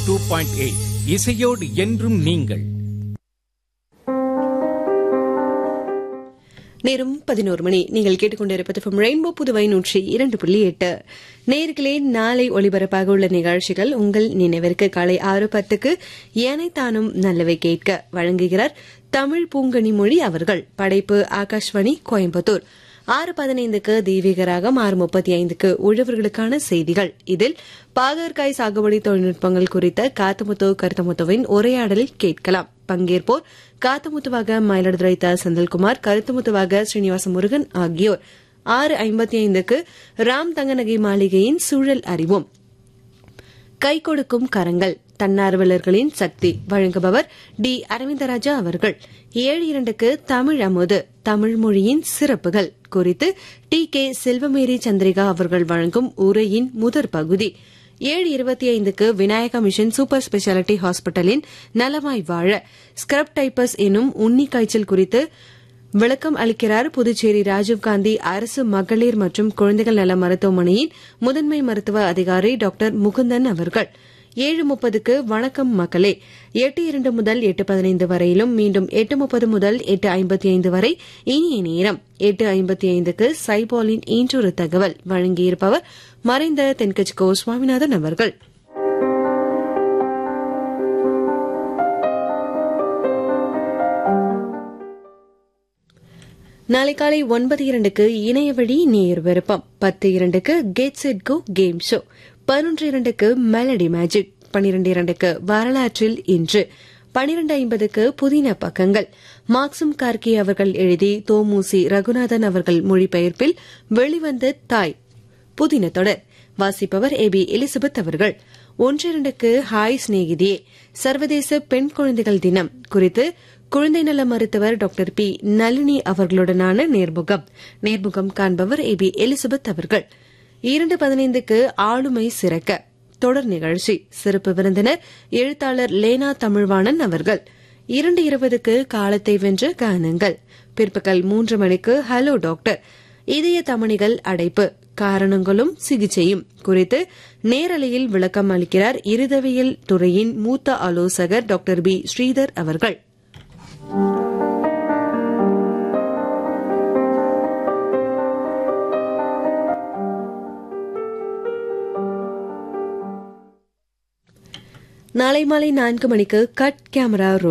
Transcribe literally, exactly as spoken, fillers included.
Two point eight இசையோடு என்றும் நீங்கள். நேரம் பதினோரு மணி. நீங்கள் கேட்டுக்கொண்டிருப்பது ரெயின்போ புதுவை நூற்றி இரண்டு புள்ளி எட்டு. நேர்களே, நாளை ஒலிபரப்பாக உள்ள நிகழ்ச்சிகள் உங்கள் நினைவிற்கு. காலை ஆறு பத்துக்கு ஏனைத்தானும் நல்லவை கேட்க வழங்குகிறார் தமிழ் பூங்கனி மொழி அவர்கள். படைப்பு ஆகாஷ்வாணி கோயம்புத்தூர். ஆறு பதினைந்துக்கு தெய்வீகராகம், ஆறு முப்பத்தி ஐந்துக்கு உழவர்களுக்கான செய்திகள். இதில் பாகற்காய் சாகுபடி தொழில்நுட்பங்கள் குறித்த காத்தமுத்து கருத்தமுத்துவின் உரையாடல் கேட்கலாம். பங்கேற்போர் காத்தமுத்துவாக மயிலாடுதுறை த செந்தில்குமார், கருத்துமுத்துவாக ஸ்ரீனிவாச முருகன் ஆகியோர். ஆறு ஐம்பத்தி ஐந்துக்கு ராம் தங்கநகை மாளிகையின் சூழல் அறிவோம். கை கொடுக்கும் கரங்கள், தன்னார்வலர்களின் சக்தி வழங்குபவர் டி அரவிந்தராஜா அவர்கள். ஏழு இரண்டுக்கு தமிழ் அமுது, தமிழ் மொழியின் சிறப்புகள் குறித்து டி கே செல்வமேரி சந்திரிகா அவர்கள் வழங்கும் உரையின் முதற் பகுதி. ஏழு இருபத்தி ஐந்துக்கு விநாயகா மிஷன் சூப்பர் ஸ்பெஷாலிட்டி ஹாஸ்பிட்டலின் நலமாய் வாழ ஸ்கிரப் டைப்பஸ் எனும் உன்னி காய்ச்சல் குறித்து விளக்கம் அளிக்கிறார் புதுச்சேரி ராஜீவ்காந்தி அரசு மகளிர் மற்றும் குழந்தைகள் நல மருத்துவமனையின் முதன்மை மருத்துவ அதிகாரி டாக்டர் முகுந்தன் அவர்கள். ஏழு முப்பதுக்கு வணக்கம் மக்களே. எட்டு இரண்டு முதல் எட்டு பதினைந்து வரையிலும், மீண்டும் எட்டு முப்பது முதல் எட்டு ஐம்பத்தி ஐந்து வரை இனிய நேரம். எட்டு ஐம்பத்தி ஐந்துக்கு சைபாலின் இன்றொரு தகவல் வழங்கியிருப்பவர் மறைந்த தென்கட்சிக்கோ சுவாமிநாதன் அவர்கள். நாளை காலை ஒன்பது இரண்டுக்கு இணையவழி நேர் விருப்பம். பத்து இரண்டுக்கு get set go game show. பதினொன்று இரண்டுக்கு மெலடி மேஜிக். பனிரெண்டு இரண்டுக்கு வரலாற்றில் இன்று. பனிரெண்டு ஐம்பதுக்கு புதின பக்கங்கள். மார்க்சும் கார்கி அவர்கள் எழுதி தோமுசி ரகுநாதன் அவர்கள் மொழிபெயர்ப்பில் வெளிவந்த தாய் புதின தொடர். வாசிப்பவர் ஏ பி எலிசபெத் அவர்கள். ஒன்று இரண்டுக்கு ஹாய் சிநேகிதியே, சர்வதேச பெண் குழந்தைகள் தினம் குறித்து குழந்தை நல மருத்துவர் டாக்டர் பி நளினி அவர்களுடனான நேர்முகம். நேர்முகம் காண்பவர் ஏ பி எலிசபெத் அவர்கள். இரண்டு பதினைந்துக்கு ஆளுமை சிறக்க தொடர் நிகழ்ச்சி. சிறப்பு விருந்தினர் எழுத்தாளர் லேனா தமிழ்வாணன் அவர்கள். இரண்டு இருபதுக்கு காலத்தை வென்ற கானங்கள். பிற்பகல் மூன்று மணிக்கு ஹலோ டாக்டர், இதய தமனிகள் அடைப்பு காரணங்களும் சிகிச்சையும் குறித்து நேரலையில் விளக்கம் அளிக்கிறார் இருதவியல் துறையின் மூத்த ஆலோசகர் டாக்டர் பி ஸ்ரீதர் அவர்கள். நாளை மாலை நான்கு மணிக்கு கட் கேமரா